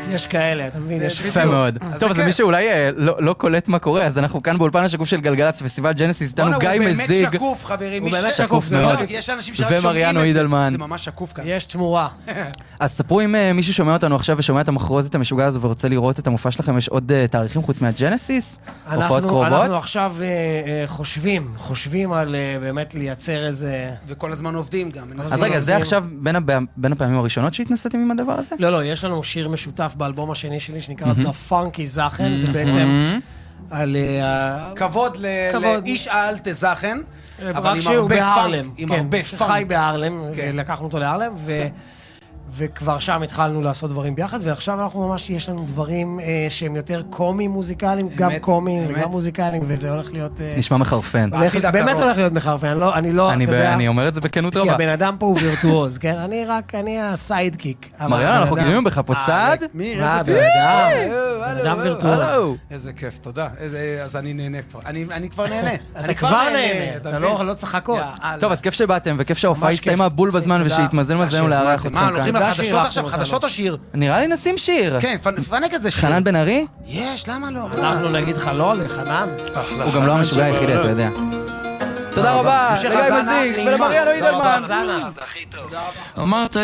יש כאלה, אתה מבין? יש יפה מאוד. טוב, אז למי שאולי לא קולט מה קורה, אז אנחנו כאן באולפן השקוף של גלגלצ, פסטיבל ג'נסיס, איתנו גיא מזיג. הוא באמת שקוף, חברים. הוא באמת שקוף מאוד. יש אנשים שרק שומעים ומריאנו אידלמן. זה ממש שקוף כאן. יש תמורה. אז ספרו אם מישהו שומע אותנו עכשיו ושומע את המחרוזת המשוגע הזו ורוצה לראות את המופע שלכם, יש עוד תאריכים חוץ מהג'נסיס? הופעות קרובות? אנחנו עכשיו חושבים על באמת לייצר איזה... וכל הזמן עובדים גם. אז רגע, זה עכשיו בין הפעמים הראשונות שהתנסיתם עם הדבר הזה? לא, יש לנו שיר משותף באלבום השני שלי שנקרא The Funky Zachen, זה בעצם על... כבוד לאיש על תזכן, רק שהוא בהרלם, עם הרבה פאנק. חי בהרלם, לקחנו אותו להרלם, וכבר שם התחלנו לעשות דברים ביחד, ועכשיו אנחנו ממש, יש לנו דברים שהם יותר קומיים מוזיקליים, גם קומיים וגם מוזיקליים, וזה הולך להיות... נשמע מחרפן. באמת הולך להיות מחרפן, אני לא, אתה יודע... אני אומר את זה בכנות רבה. כי הבן אדם פה הוא וירטואוז, כן? אני הסיידקיק. מריאנה, אנחנו גילינו בך פה צד? בן אדם וירטואוז. איזה כיף, תודה. אז אני נהנה כבר. אני כבר נהנה. אתה כבר נהנה, אתה לא צריך לחכות. טוב, אז כיף שבאתם, וכיף שההופעה הסתיימה בול בזמן, ושהתמזל מזלנו לארח אתכם כאן. הולכים לחדשות עכשיו, חדשות או שיר? נראה לי נשים שיר. כן, פנק את זה שיר. חנן בן ארי? יש, למה לא? אנחנו נגיד לך לא לחנן. הוא גם לא המשוגע היחידי, אתה יודע. תודה רבה, לגיא מזיג, ולמריאנו אידלמן. זנה. אמרת